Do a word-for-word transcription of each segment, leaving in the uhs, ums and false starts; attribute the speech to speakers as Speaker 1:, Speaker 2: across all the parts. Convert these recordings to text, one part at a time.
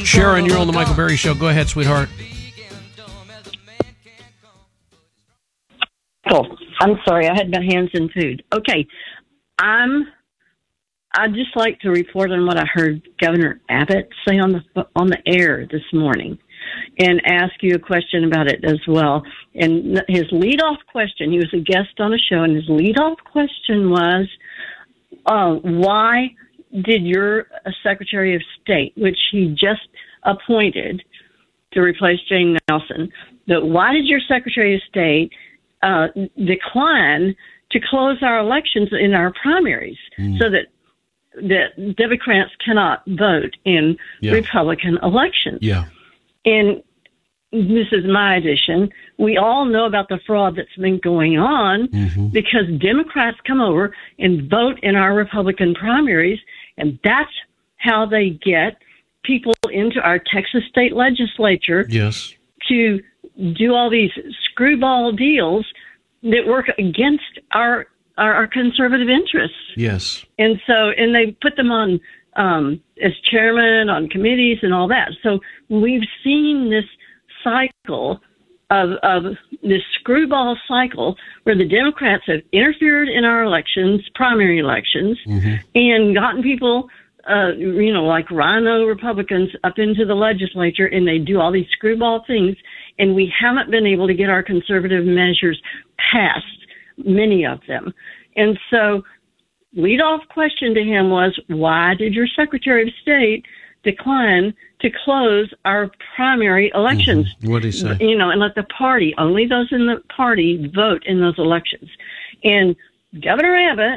Speaker 1: Sharon, you're on the Michael Berry Show. Go ahead, sweetheart.
Speaker 2: Oh, I'm sorry. I had my hands in food. Okay. I'm, I'd just like to report on what I heard Governor Abbott say on the on the air this morning and ask you a question about it as well. And his leadoff question, he was a guest on a show, and his leadoff question was, uh, why did your Secretary of State, which he just appointed to replace Jane Nelson, that why did your Secretary of State uh, decline to close our elections in our primaries mm. so that that Democrats cannot vote in yeah. Republican elections?
Speaker 1: Yeah.
Speaker 2: And this is my addition. We all know about the fraud that's been going on mm-hmm. because Democrats come over and vote in our Republican primaries, and that's how they get people into our Texas state legislature
Speaker 1: yes.
Speaker 2: to do all these screwball deals that work against our our, our conservative interests.
Speaker 1: Yes.
Speaker 2: And so, and they put them on um, as chairman on committees and all that. So we've seen this cycle of, of this screwball cycle where the Democrats have interfered in our elections, primary elections, mm-hmm. and gotten people, uh, you know, like rhino Republicans up into the legislature, and they do all these screwball things, and we haven't been able to get our conservative measures passed, many of them. And so lead-off question to him was, why did your Secretary of State decline to close our primary elections?
Speaker 1: Mm-hmm. What did he say?
Speaker 2: You know, and let the party, only those in the party, vote in those elections. And Governor Abbott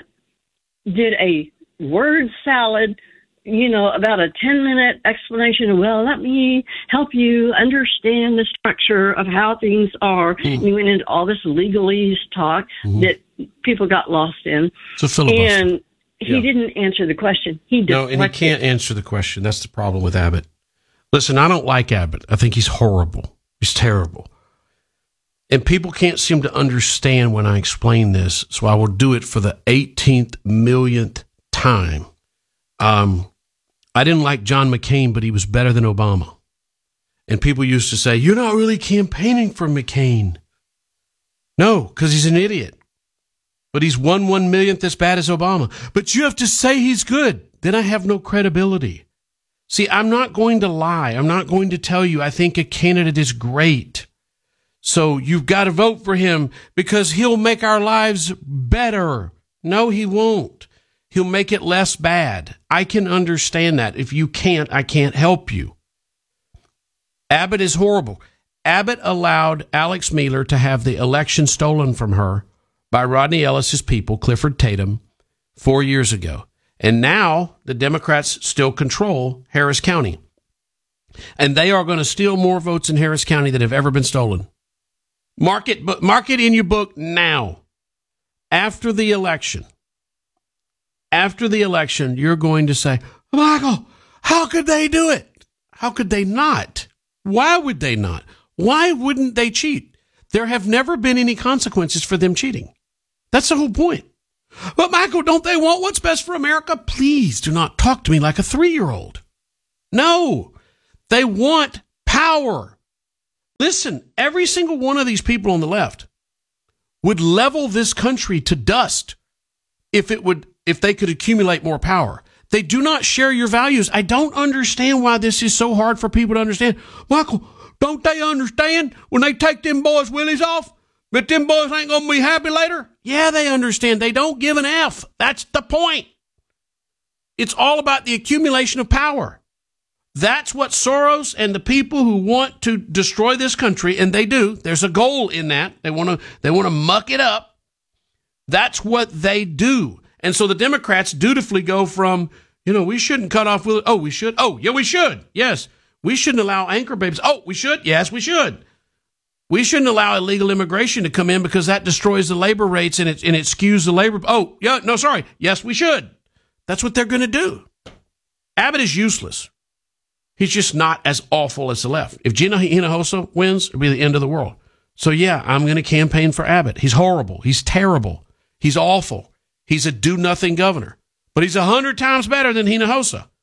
Speaker 2: did a word salad, you know, about a ten-minute explanation of, well, let me help you understand the structure of how things are. Mm-hmm. And he went into all this legalese talk mm-hmm. that people got lost in.
Speaker 1: It's a filibuster.
Speaker 2: And he yeah. didn't answer the question. He
Speaker 1: No, and he can't answer the question. That's the problem with Abbott. Listen, I don't like Abbott. I think he's horrible. He's terrible. And people can't seem to understand when I explain this, so I will do it for the eighteenth millionth time. Um, I didn't like John McCain, but he was better than Obama. And people used to say, you're not really campaigning for McCain. No, because he's an idiot. But he's one one millionth as bad as Obama. But you have to say he's good. Then I have no credibility. See, I'm not going to lie. I'm not going to tell you I think a candidate is great. So you've got to vote for him because he'll make our lives better. No, he won't. He'll make it less bad. I can understand that. If you can't, I can't help you. Abbott is horrible. Abbott allowed Alex Miller to have the election stolen from her by Rodney Ellis's people, Clifford Tatum, four years ago. And now the Democrats still control Harris County. And they are going to steal more votes in Harris County than have ever been stolen. Mark it, mark it in your book now. After the election, after the election, you're going to say, Michael, how could they do it? How could they not? Why would they not? Why wouldn't they cheat? There have never been any consequences for them cheating. That's the whole point. But Michael, don't they want what's best for America? Please do not talk to me like a three-year-old. No, they want power. Listen, every single one of these people on the left would level this country to dust if it would, if they could accumulate more power. They do not share your values. I don't understand why this is so hard for people to understand. Michael, don't they understand when they take them boys' willies off that them boys ain't going to be happy later? Yeah, they understand. They don't give an F. That's the point. It's all about the accumulation of power. That's what Soros and the people who want to destroy this country, and they do, there's a goal in that. They want to they want to muck it up. That's what they do. And so the Democrats dutifully go from, you know, we shouldn't cut off Willie. Oh, we should. Oh, yeah, we should. Yes. We shouldn't allow anchor babies. Oh, we should. Yes, we should. We shouldn't allow illegal immigration to come in because that destroys the labor rates and it, and it skews the labor. Oh, yeah, no, sorry. Yes, we should. That's what they're going to do. Abbott is useless. He's just not as awful as the left. If Gina Hinojosa wins, it'll be the end of the world. So, yeah, I'm going to campaign for Abbott. He's horrible. He's terrible. He's awful. He's a do-nothing governor. But he's a hundred times better than Hinojosa.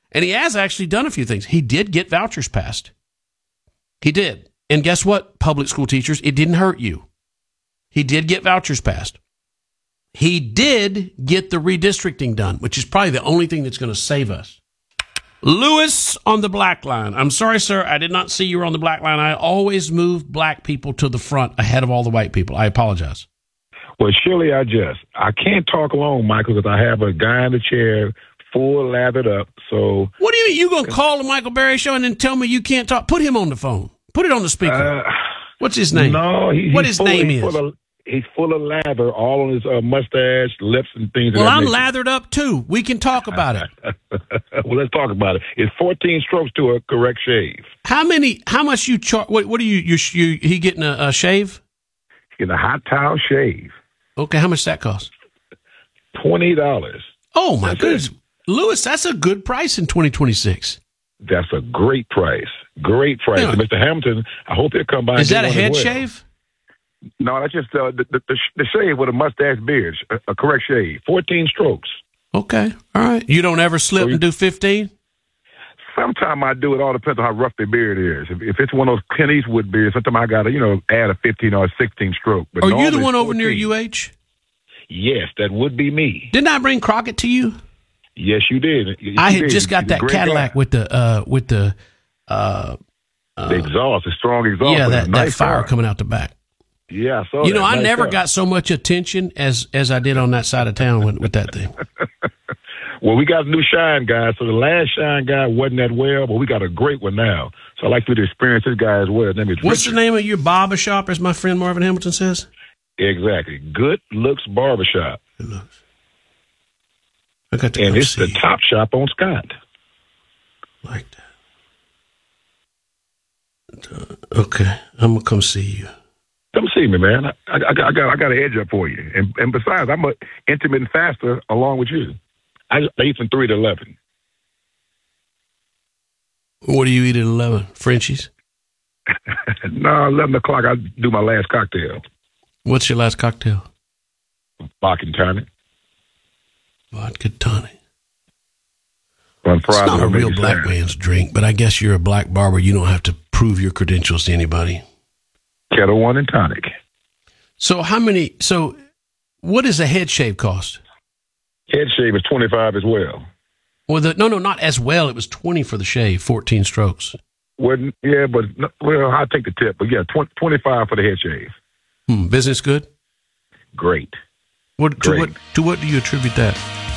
Speaker 1: And he has actually done a few things. He did get vouchers passed. He did. And guess what, public school teachers? It didn't hurt you. He did get vouchers passed. He did get the redistricting done, which is probably the only thing that's going to save us. Lewis on the black line. I'm sorry, sir. I did not see you were on the black line. I always move black people to the front ahead of all the white people. I apologize.
Speaker 3: Well, surely I just, I can't talk long, Michael, because I have a guy in the chair full lathered up. So
Speaker 1: what do you mean? You going to call the Michael Berry Show and then tell me you can't talk? Put him on the phone. Put it on the speaker. Uh, What's his name?
Speaker 3: No, he,
Speaker 1: what
Speaker 3: he's
Speaker 1: his
Speaker 3: full,
Speaker 1: name
Speaker 3: he's
Speaker 1: is?
Speaker 3: Full of, he's full of lather, all on his uh, mustache, lips, and things.
Speaker 1: Well, I'm
Speaker 3: nature.
Speaker 1: lathered up too. We can talk about it.
Speaker 3: Well, let's talk about it. It's fourteen strokes to a correct shave.
Speaker 1: How many? How much you charge? What, what are you? You, you? He getting a, a shave?
Speaker 3: Getting a hot towel shave.
Speaker 1: Okay, how much that cost?
Speaker 3: Twenty dollars.
Speaker 1: Oh my goodness, Lewis, that's a good price in twenty twenty-six.
Speaker 3: That's a great price. Great price.
Speaker 1: Yeah.
Speaker 3: Mister Hamilton, I hope he'll come by.
Speaker 1: Is that a
Speaker 3: and
Speaker 1: head
Speaker 3: well.
Speaker 1: shave?
Speaker 3: No, that's just uh, the, the, the, the shave with a mustache beard, a, a correct shave. fourteen strokes.
Speaker 1: Okay, all right. You don't ever slip so you, and do fifteen?
Speaker 3: Sometime I do. It all depends on how rough the beard is. If, if it's one of those Clint Eastwood beards, sometimes I got to, you know, add a fifteen or a sixteen stroke. But
Speaker 1: are you the one over near U H?
Speaker 3: Yes, that would be me.
Speaker 1: Didn't I bring Crockett to you?
Speaker 3: Yes, you did. You
Speaker 1: I had
Speaker 3: did.
Speaker 1: just got that Cadillac guy. with the uh, with the uh, uh,
Speaker 3: the exhaust, the strong exhaust.
Speaker 1: Yeah, that,
Speaker 3: nice
Speaker 1: that fire
Speaker 3: car.
Speaker 1: coming out the back.
Speaker 3: Yeah, I saw
Speaker 1: you know,
Speaker 3: that.
Speaker 1: I
Speaker 3: nice
Speaker 1: never
Speaker 3: car.
Speaker 1: got so much attention as as I did on that side of town with, with that thing.
Speaker 3: Well, we got a new shine guy. So the last shine guy wasn't that well, but we got a great one now. So I like you to experience this guy as well. His name is
Speaker 1: What's
Speaker 3: Richard.
Speaker 1: the name of your barber shop, as my friend Marvin Hamilton says?
Speaker 3: Exactly. Good Looks Barbershop.
Speaker 1: Good Looks. I got to
Speaker 3: and
Speaker 1: go
Speaker 3: it's
Speaker 1: see
Speaker 3: the
Speaker 1: you.
Speaker 3: top shop on Scott.
Speaker 1: Like that. Uh, okay, I'm gonna come see you.
Speaker 3: Come see me, man. I, I, I got I got I got an edge up for you. And and besides, I'm a intermittent faster along with you. I, I eat from three to eleven.
Speaker 1: What do you eat at eleven? Frenchies?
Speaker 3: No, eleven o'clock. I do my last cocktail.
Speaker 1: What's your last cocktail?
Speaker 3: Vodka and tonic.
Speaker 1: Vodka tonic.
Speaker 3: On
Speaker 1: It's not a real black man's drink, but I guess you're a black barber. You don't have to prove your credentials to anybody.
Speaker 3: Kettle One and tonic.
Speaker 1: So how many? So what does a head shave cost?
Speaker 3: Head shave is twenty-five as well.
Speaker 1: Well, the, no, no, not as well. It was twenty for the shave, fourteen strokes.
Speaker 3: Well, yeah, but well, I'll take the tip. But yeah, twenty, twenty-five for the head shave.
Speaker 1: Hmm, business good?
Speaker 3: Great.
Speaker 1: What to
Speaker 3: Great.
Speaker 1: what to what do you attribute that?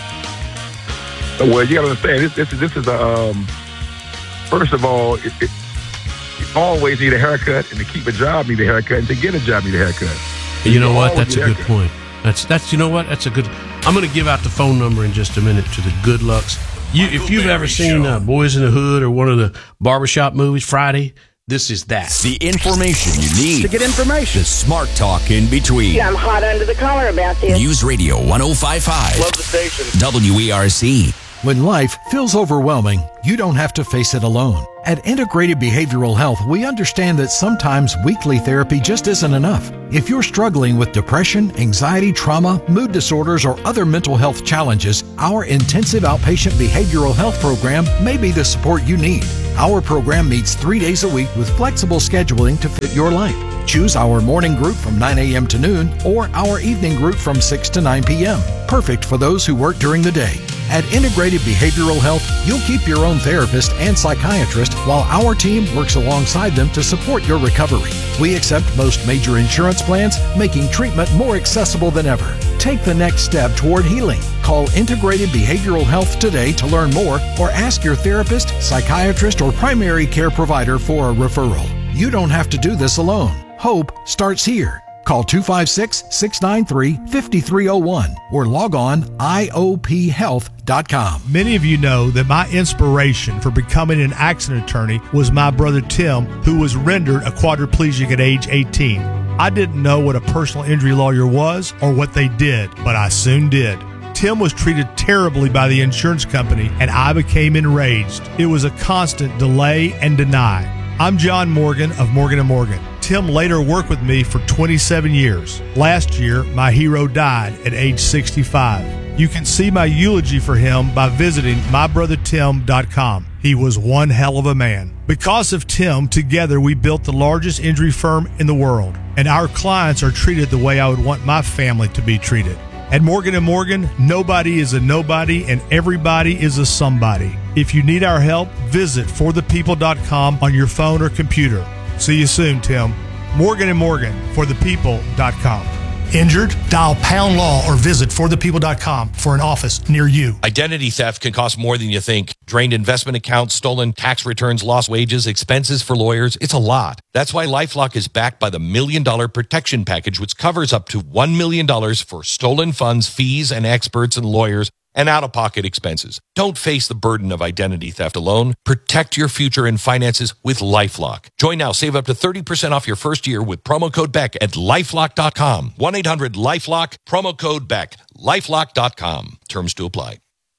Speaker 3: Well, you got to understand this. This is this is a um, first of all, it, it, you always need a haircut, and to keep a job, need a haircut, and to get a job, need a haircut.
Speaker 1: You, you know what?
Speaker 3: always
Speaker 1: That's a
Speaker 3: need
Speaker 1: good
Speaker 3: haircut.
Speaker 1: point. That's that's you know what? That's a good. I'm going to give out the phone number in just a minute to the Good Lucks. You, if you've ever seen uh, Boys in the Hood or one of the barbershop movies, Friday, this is that.
Speaker 4: The information you need
Speaker 5: to get information.
Speaker 4: The smart talk in between.
Speaker 6: I'm hot under the collar about this.
Speaker 4: News Radio one oh five point five.
Speaker 5: Love the station.
Speaker 4: W E R C.
Speaker 7: When life feels overwhelming, you don't have to face it alone. At Integrated Behavioral Health, we understand that sometimes weekly therapy just isn't enough. If you're struggling with depression, anxiety, trauma, mood disorders, or other mental health challenges, our intensive outpatient behavioral health program may be the support you need. Our program meets three days a week with flexible scheduling to fit your life. Choose our morning group from nine a.m. to noon or our evening group from six to nine p.m. Perfect for those who work during the day. At Integrated Behavioral Health, you'll keep your own therapist and psychiatrist while our team works alongside them to support your recovery. We accept most major insurance plans, making treatment more accessible than ever. Take the next step toward healing. Call Integrated Behavioral Health today to learn more or ask your therapist, psychiatrist, or primary care provider for a referral. You don't have to do this alone. Hope starts here. Call two five six, six nine three, five three zero one or log on I O P health dot com.
Speaker 8: Many of you know that my inspiration for becoming an accident attorney was my brother Tim, who was rendered a quadriplegic at age eighteen. I didn't know what a personal injury lawyer was or what they did, but I soon did. Tim was treated terribly by the insurance company, and I became enraged. It was a constant delay and deny. I'm John Morgan of Morgan and Morgan. Tim later worked with me for twenty-seven years. Last year, my hero died at age sixty-five. You can see my eulogy for him by visiting my brother tim dot com. He was one hell of a man. Because of Tim, together we built the largest injury firm in the world, and our clients are treated the way I would want my family to be treated. At Morgan and Morgan, nobody is a nobody and everybody is a somebody. If you need our help, visit for the people dot com on your phone or computer. See you soon, Tim. Morgan and Morgan, for the people dot com. Injured? Dial pound law or visit for the people dot com for an office near you.
Speaker 5: Identity theft can cost more than you think. Drained investment accounts, stolen tax returns, lost wages, expenses for lawyers. It's a lot. That's why LifeLock is backed by the Million Dollar Protection Package, which covers up to one million dollars for stolen funds, fees, and experts and lawyers, and out-of-pocket expenses. Don't face the burden of identity theft alone. Protect your future and finances with LifeLock. Join now. Save up to thirty percent off your first year with promo code Beck at lifelock dot com. one eight hundred lifelock, promo code Beck, lifelock dot com. Terms to apply.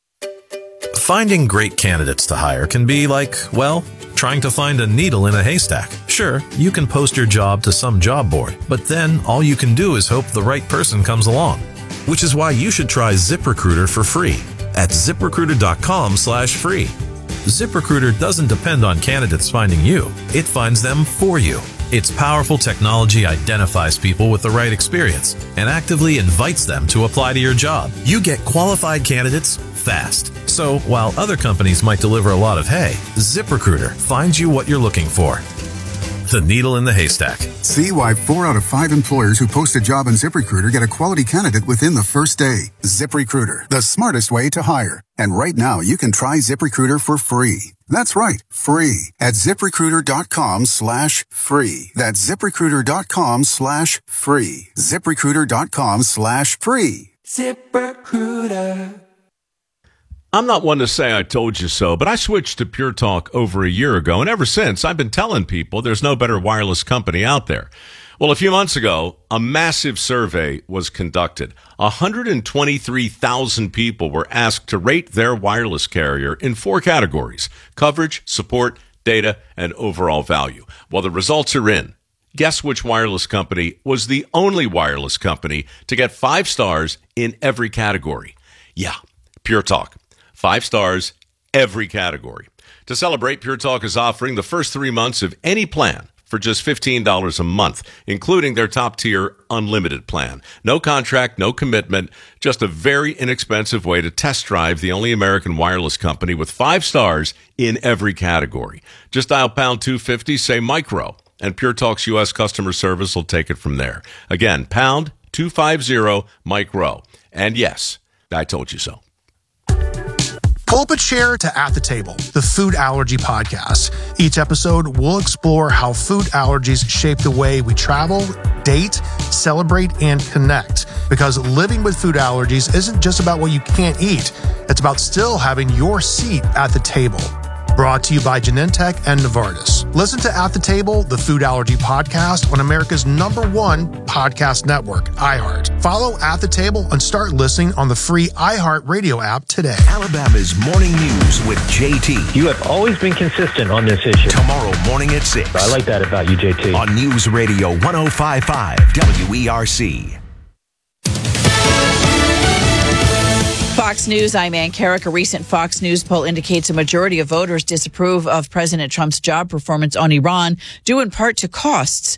Speaker 9: Finding great candidates to hire can be like, well, trying to find a needle in a haystack. Sure, you can post your job to some job board, but then all you can do is hope the right person comes along. Which is why you should try ZipRecruiter for free at ziprecruiter dot com slash free. ZipRecruiter doesn't depend on candidates finding you. It finds them for you. Its powerful technology identifies people with the right experience and actively invites them to apply to your job. You get qualified candidates fast. So while other companies might deliver a lot of hay, ZipRecruiter finds you what you're looking for. The needle in the haystack.
Speaker 10: See why four out of five employers who post a job on ZipRecruiter get a quality candidate within the first day. ZipRecruiter, the smartest way to hire. And right now, you can try ZipRecruiter for free. That's right, free at ziprecruiter dot com slash free. That's ziprecruiter dot com slash free. ziprecruiter dot com slash free.
Speaker 11: ZipRecruiter. I'm not one to say I told you so, but I switched to Pure Talk over a year ago, and ever since, I've been telling people there's no better wireless company out there. Well, a few months ago, a massive survey was conducted. one hundred twenty-three thousand people were asked to rate their wireless carrier in four categories: coverage, support, data, and overall value. Well, the results are in. Guess which wireless company was the only wireless company to get five stars in every category? Yeah, Pure Talk. Five stars, every category. To celebrate, Pure Talk is offering the first three months of any plan for just fifteen dollars a month, including their top-tier unlimited plan. No contract, no commitment, just a very inexpensive way to test drive the only American wireless company with five stars in every category. Just dial pound two fifty, say micro, and Pure Talk's U S customer service will take it from there. Again, pound two fifty, micro. And yes, I told you so.
Speaker 8: Pull up a chair to At the Table, the food allergy podcast. Each episode, we'll explore how food allergies shape the way we travel, date, celebrate, and connect. Because living with food allergies isn't just about what you can't eat. It's about still having your seat at the table. Brought to you by Genentech and Novartis. Listen to At the Table, the food allergy podcast on America's number one podcast network, iHeart. Follow At the Table and start listening on the free iHeart Radio app today.
Speaker 4: Alabama's Morning News with J T.
Speaker 12: You have always been consistent on this issue.
Speaker 4: Tomorrow morning at six.
Speaker 12: I like that about you, J T.
Speaker 4: On News Radio one oh five point five W E R C.
Speaker 13: Fox News, I'm Ann Carrick. A recent Fox News poll indicates a majority of voters disapprove of President Trump's job performance on Iran, due in part to costs.